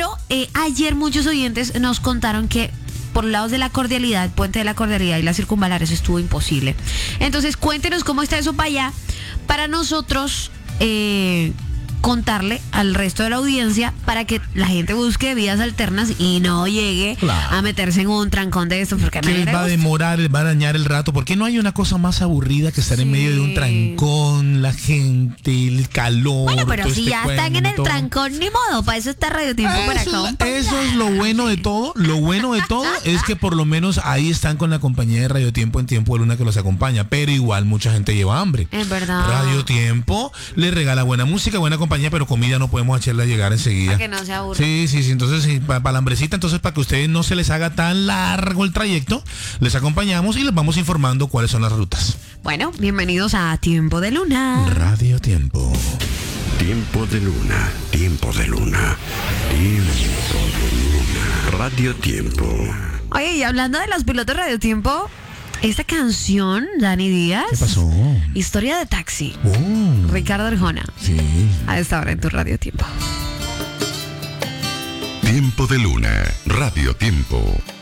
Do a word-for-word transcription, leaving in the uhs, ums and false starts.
Pero eh, ayer muchos oyentes nos contaron que por lados de la cordialidad, el puente de la cordialidad y la circunvalar, eso estuvo imposible. Entonces cuéntenos cómo está eso para allá, para nosotros eh, contarle al resto de la audiencia, para que la gente busque vías alternas y no llegue claro. a meterse en un trancón de esto, porque a que nadie les le va a gusta. demorar, les va a dañar el rato, porque no hay una cosa más aburrida que estar Sí. en medio de un trancón, la gente, el calor. Bueno, pero todo si este ya están en el cuento. trancón, ni modo, para eso está Radio Tiempo para Eso, acá. es- eso es lo bueno de todo. Lo bueno de todo es que por lo menos ahí están con la compañía de Radio Tiempo en Tiempo de Luna que los acompaña. Pero igual mucha gente lleva hambre. Es verdad. Radio Tiempo le regala buena música, buena compañía, pero comida no podemos hacerla llegar enseguida. Para que no se aburra. Sí, sí, sí. Entonces, sí, para la hambrecita, entonces para que ustedes no se les haga tan largo el trayecto, les acompañamos y les vamos informando cuáles son las rutas. Bueno, bienvenidos a Tiempo de Luna. Radio Tiempo. Tiempo de Luna, tiempo de Luna, tiempo de Luna. Radio Tiempo. Oye, y hablando de los pilotos Radio Tiempo, esta canción, Dani Díaz. ¿Qué pasó? Historia de taxi. Oh, Ricardo Arjona. sí. A esta hora en tu Radio Tiempo. Tiempo de Luna, Radio Tiempo.